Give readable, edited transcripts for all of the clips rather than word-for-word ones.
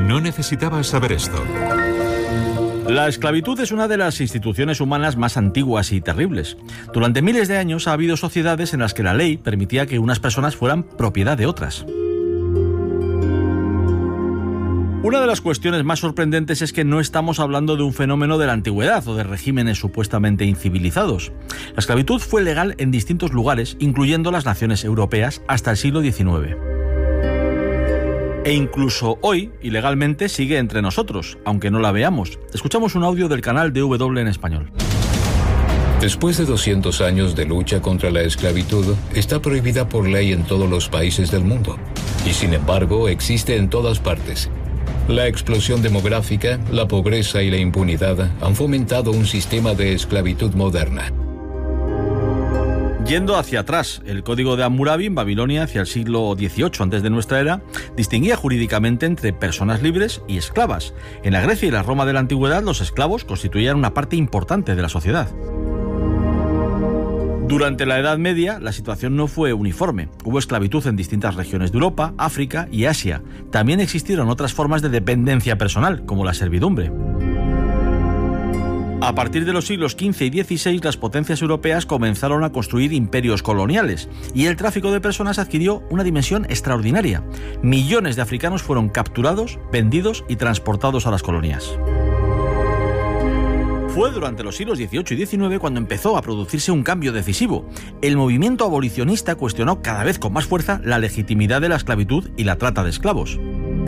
No necesitabas saber esto. La esclavitud es una de las instituciones humanas más antiguas y terribles. Durante miles de años ha habido sociedades en las que la ley permitía que unas personas fueran propiedad de otras. Una de las cuestiones más sorprendentes es que no estamos hablando de un fenómeno de la antigüedad o de regímenes supuestamente incivilizados. La esclavitud fue legal en distintos lugares, incluyendo las naciones europeas, hasta el siglo XIX. E incluso hoy, ilegalmente, sigue entre nosotros, aunque no la veamos. Escuchamos un audio del canal DW en español. Después de 200 años de lucha contra la esclavitud, está prohibida por ley en todos los países del mundo. Y sin embargo, existe en todas partes. La explosión demográfica, la pobreza y la impunidad han fomentado un sistema de esclavitud moderna. Yendo hacia atrás, el Código de Hammurabi en Babilonia hacia el siglo XVIII antes de nuestra era distinguía jurídicamente entre personas libres y esclavas. En la Grecia y la Roma de la antigüedad, los esclavos constituían una parte importante de la sociedad. Durante la Edad Media, la situación no fue uniforme. Hubo esclavitud en distintas regiones de Europa, África y Asia. También existieron otras formas de dependencia personal, como la servidumbre. A partir de los siglos XV y XVI, las potencias europeas comenzaron a construir imperios coloniales y el tráfico de personas adquirió una dimensión extraordinaria. Millones de africanos fueron capturados, vendidos y transportados a las colonias. Fue durante los siglos XVIII y XIX cuando empezó a producirse un cambio decisivo. El movimiento abolicionista cuestionó cada vez con más fuerza la legitimidad de la esclavitud y la trata de esclavos.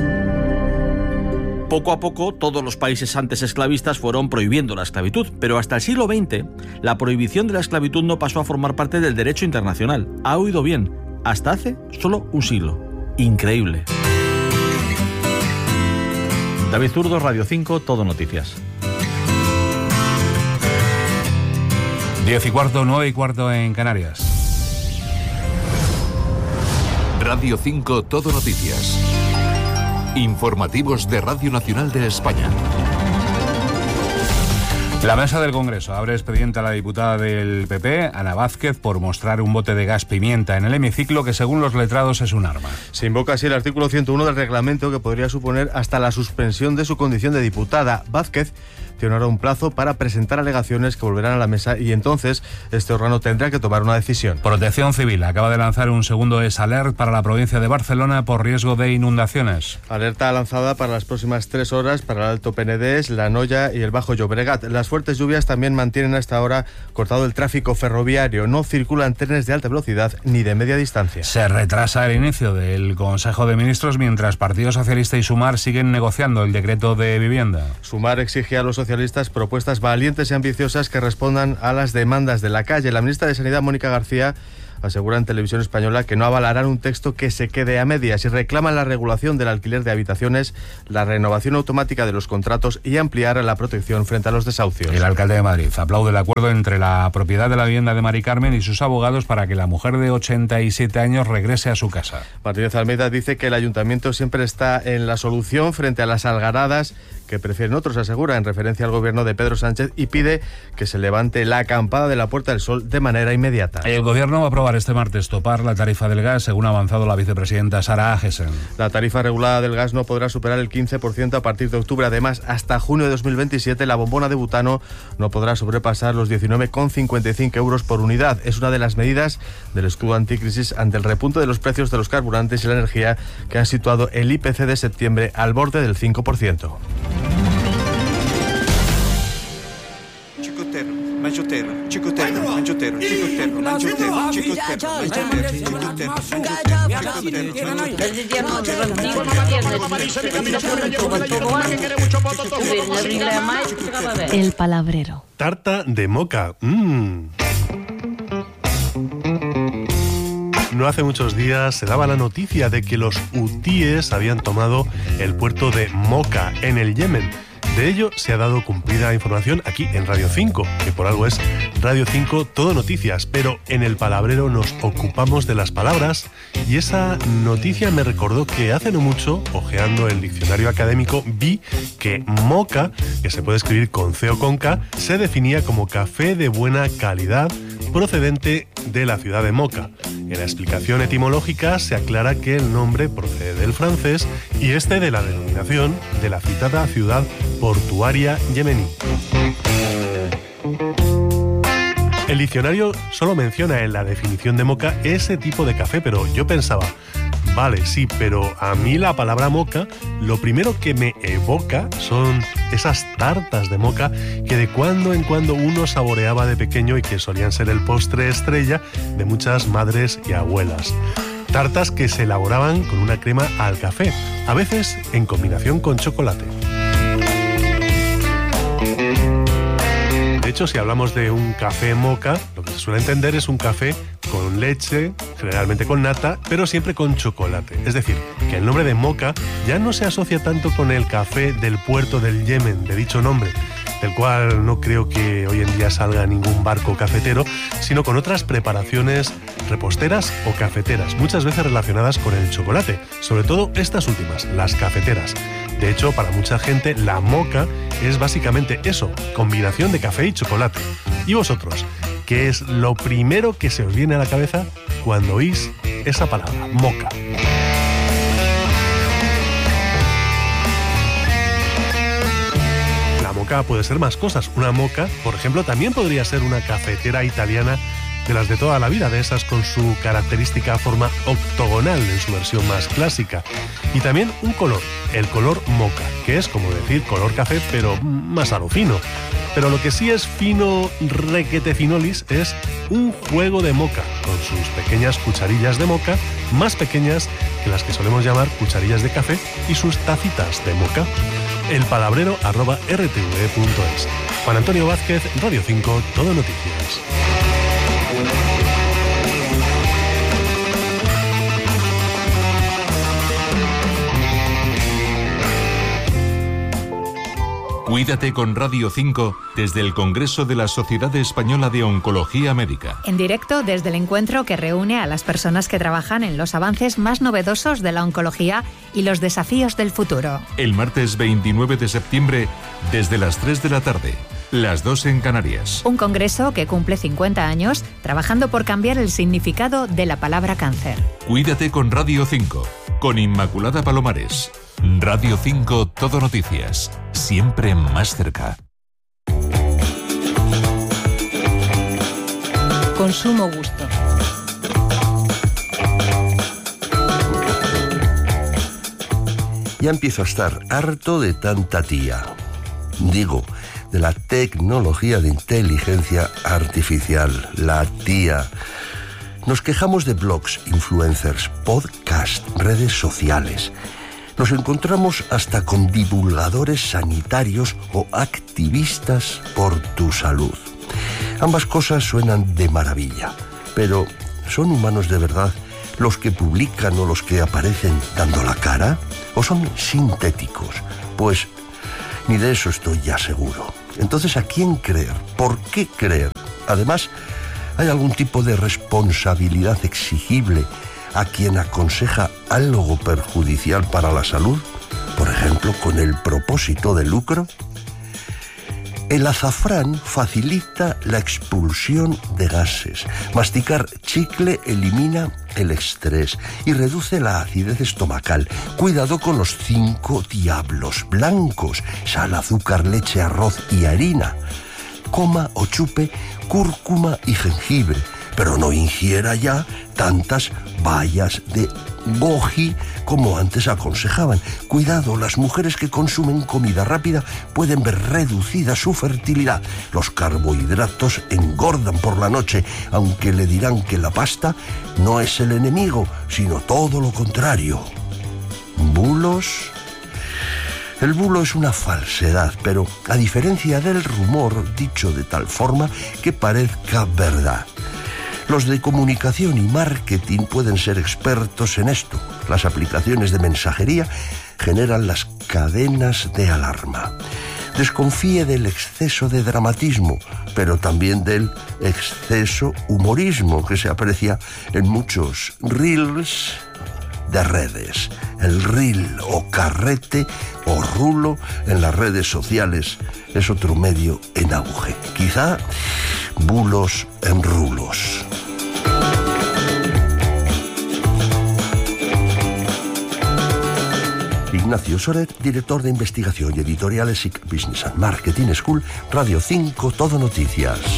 Poco a poco, todos los países antes esclavistas fueron prohibiendo la esclavitud, pero hasta el siglo XX, la prohibición de la esclavitud no pasó a formar parte del derecho internacional. Ha oído bien, hasta hace solo un siglo. Increíble. David Zurdo, Radio 5, Todo Noticias. 10:15, 9:15 en Canarias. Radio 5, Todo Noticias. Informativos de Radio Nacional de España. La mesa del Congreso abre expediente a la diputada del PP, Ana Vázquez, por mostrar un bote de gas pimienta en el hemiciclo que, según los letrados, es un arma. Se invoca así el artículo 101 del reglamento, que podría suponer hasta la suspensión de su condición de diputada. Vázquez tiene ahora un plazo para presentar alegaciones que volverán a la mesa y entonces este órgano tendrá que tomar una decisión. Protección Civil acaba de lanzar un segundo alert para la provincia de Barcelona por riesgo de inundaciones. Alerta lanzada para las próximas 3 horas para el Alto Penedès, la Noya y el Bajo Llobregat. Las fuertes lluvias también mantienen hasta ahora cortado el tráfico ferroviario. No circulan trenes de alta velocidad ni de media distancia. Se retrasa el inicio del Consejo de Ministros mientras Partido Socialista y Sumar siguen negociando el decreto de vivienda. Sumar exige a los socialistas propuestas valientes y ambiciosas que respondan a las demandas de la calle. La ministra de Sanidad, Mónica García, asegura en Televisión Española que no avalarán un texto que se quede a medias y reclaman la regulación del alquiler de habitaciones, la renovación automática de los contratos y ampliar la protección frente a los desahucios. El alcalde de Madrid aplaude el acuerdo entre la propiedad de la vivienda de Mari Carmen y sus abogados para que la mujer de 87 años regrese a su casa. Martínez Almeida dice que el ayuntamiento siempre está en la solución frente a las algaradas que prefieren otros, asegura, en referencia al gobierno de Pedro Sánchez, y pide que se levante la acampada de la Puerta del Sol de manera inmediata. El gobierno va a aprobar este martes topar la tarifa del gas, según ha avanzado la vicepresidenta Sara Agesen. La tarifa regulada del gas no podrá superar el 15% a partir de octubre. Además, hasta junio de 2027 la bombona de butano no podrá sobrepasar los 19,55 euros por unidad. Es una de las medidas del escudo anticrisis ante el repunte de los precios de los carburantes y la energía que han situado el IPC de septiembre al borde del 5%. El palabrero. Tarta de moca. No hace muchos días se daba la noticia de que los hutíes habían tomado el puerto de Moca, en el Yemen. De ello se ha dado cumplida información aquí en Radio 5, que por algo es Radio 5 Todo Noticias, pero en el palabrero nos ocupamos de las palabras y esa noticia me recordó que hace no mucho, hojeando el diccionario académico, vi que moca, que se puede escribir con C o con K, se definía como café de buena calidad, procedente de la ciudad de Moca. En la explicación etimológica se aclara que el nombre procede del francés y este de la denominación de la citada ciudad portuaria yemení. El diccionario solo menciona en la definición de moca ese tipo de café, pero yo pensaba, vale, sí, pero a mí la palabra moca, lo primero que me evoca son esas tartas de moca que de cuando en cuando uno saboreaba de pequeño y que solían ser el postre estrella de muchas madres y abuelas. Tartas que se elaboraban con una crema al café, a veces en combinación con chocolate. De hecho, si hablamos de un café moca, lo que se suele entender es un café con leche, generalmente con nata, pero siempre con chocolate. Es decir, que el nombre de moca ya no se asocia tanto con el café del puerto del Yemen, de dicho nombre, del cual no creo que hoy en día salga ningún barco cafetero, sino con otras preparaciones reposteras o cafeteras, muchas veces relacionadas con el chocolate, sobre todo estas últimas, las cafeteras. De hecho, para mucha gente, la moca es básicamente eso, combinación de café y chocolate. ¿Y vosotros? ¿Qué es lo primero que se os viene a la cabeza cuando oís esa palabra, moca? La moca puede ser más cosas. Una moca, por ejemplo, también podría ser una cafetera italiana de las de toda la vida, de esas con su característica forma octogonal en su versión más clásica. Y también un color, el color moca, que es como decir color café, pero más a lo fino. Pero lo que sí es fino, requete finolis, es un juego de moca, con sus pequeñas cucharillas de moca, más pequeñas que las que solemos llamar cucharillas de café, y sus tacitas de moca. elpalabrero@rtve.es. Juan Antonio Vázquez, Radio 5, Todo Noticias. Cuídate con Radio 5 desde el Congreso de la Sociedad Española de Oncología Médica. En directo desde el encuentro que reúne a las personas que trabajan en los avances más novedosos de la oncología y los desafíos del futuro. El martes 29 de septiembre desde las 3 de la tarde, las 2 en Canarias. Un congreso que cumple 50 años trabajando por cambiar el significado de la palabra cáncer. Cuídate con Radio 5, con Inmaculada Palomares. Radio 5 Todo Noticias, siempre más cerca. Consumo gusto. Ya empiezo a estar harto de tanta tía. Digo, de la tecnología de inteligencia artificial, la tía. Nos quejamos de blogs, influencers, podcasts, redes sociales. Nos encontramos hasta con divulgadores sanitarios o activistas por tu salud. Ambas cosas suenan de maravilla, pero ¿son humanos de verdad los que publican o los que aparecen dando la cara? ¿O son sintéticos? Pues ni de eso estoy ya seguro. Entonces, ¿a quién creer? ¿Por qué creer? Además, ¿hay algún tipo de responsabilidad exigible a quien aconseja algo perjudicial para la salud? Por ejemplo, con el propósito de lucro. El azafrán facilita la expulsión de gases. Masticar chicle elimina el estrés y reduce la acidez estomacal. Cuidado con los 5 diablos blancos: sal, azúcar, leche, arroz y harina. Coma o chupe cúrcuma y jengibre, pero no ingiera ya tantas bayas de goji como antes aconsejaban. Cuidado, las mujeres que consumen comida rápida pueden ver reducida su fertilidad. Los carbohidratos engordan por la noche, aunque le dirán que la pasta no es el enemigo, sino todo lo contrario. ¿Bulos? El bulo es una falsedad, pero a diferencia del rumor, dicho de tal forma que parezca verdad. Los de comunicación y marketing pueden ser expertos en esto. Las aplicaciones de mensajería generan las cadenas de alarma. Desconfíe del exceso de dramatismo, pero también del exceso humorismo que se aprecia en muchos reels de redes. El reel o carrete o rulo en las redes sociales es otro medio en auge. Quizá bulos en rulos. Ignacio Soret, director de investigación y editoriales SIC Business and Marketing School, Radio 5, Todo Noticias.